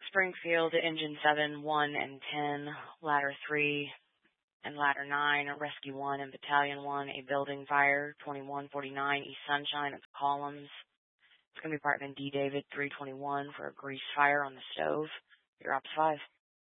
Springfield, Engine 7, 1 and 10, Ladder 3 and Ladder 9, Rescue 1 and Battalion 1, a building fire, 2149 East Sunshine at the Columns. It's going to be Department D. David 321 for a grease fire on the stove. Your Ops 5.